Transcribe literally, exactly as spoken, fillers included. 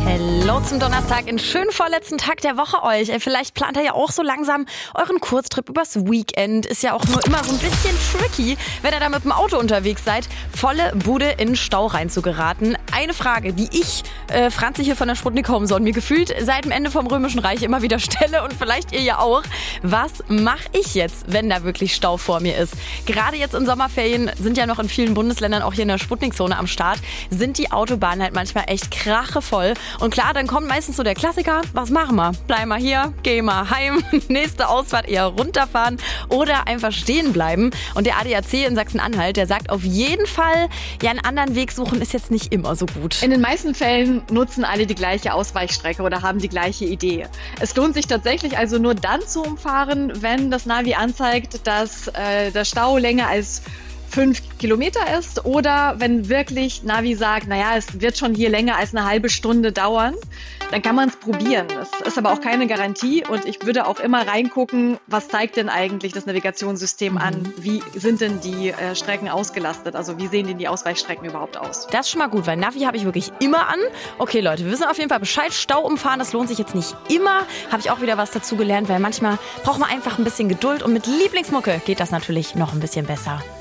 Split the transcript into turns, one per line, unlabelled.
Hallo zum Donnerstag, einen schönen vorletzten Tag der Woche euch. Vielleicht plant ihr ja auch so langsam euren Kurztrip übers Weekend. Ist ja auch nur immer so ein bisschen tricky, wenn ihr da mit dem Auto unterwegs seid, volle Bude in Stau reinzugeraten. Eine Frage, die ich, äh, Franzi hier von der Sputnik Homeson, mir gefühlt seit dem Ende vom Römischen Reich immer wieder stelle und vielleicht ihr ja auch. Was mache ich jetzt, wenn da wirklich Stau vor mir ist? Gerade jetzt in Sommerferien sind ja noch in vielen Bundesländern, auch hier in der Sputnik-Zone am Start, sind die Autobahnen halt manchmal echt krachevoll. Und klar, dann kommt meistens so der Klassiker, was machen wir? Bleib mal hier, geh mal heim, nächste Ausfahrt eher runterfahren oder einfach stehen bleiben. Und der A D A C in Sachsen-Anhalt, der sagt auf jeden Fall, ja, einen anderen Weg suchen ist jetzt nicht immer so gut.
In den meisten Fällen nutzen alle die gleiche Ausweichstrecke oder haben die gleiche Idee. Es lohnt sich tatsächlich also nur dann zu umfahren, wenn das Navi anzeigt, dass äh, der Stau länger als fünf Kilometer ist oder wenn wirklich Navi sagt, naja, es wird schon hier länger als eine halbe Stunde dauern, dann kann man es probieren. Es ist aber auch keine Garantie und ich würde auch immer reingucken, was zeigt denn eigentlich das Navigationssystem an? Wie sind denn die äh, Strecken ausgelastet? Also wie sehen denn die Ausweichstrecken überhaupt aus?
Das ist schon mal gut, weil Navi habe ich wirklich immer an. Okay Leute, wir wissen auf jeden Fall Bescheid. Stau umfahren, das lohnt sich jetzt nicht immer. Habe ich auch wieder was dazu gelernt, weil manchmal braucht man einfach ein bisschen Geduld und mit Lieblingsmucke geht das natürlich noch ein bisschen besser.